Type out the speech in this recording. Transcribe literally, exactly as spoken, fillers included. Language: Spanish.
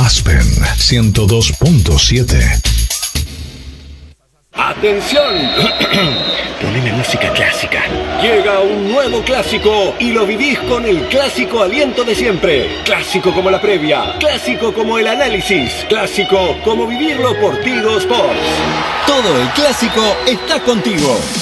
Aspen ciento dos punto siete. ¡Atención! Poneme música clásica. Llega un nuevo clásico y lo vivís con el clásico aliento de siempre. Clásico como la previa, clásico como el análisis, clásico como vivirlo por Tigo Sports. Todo el clásico está contigo.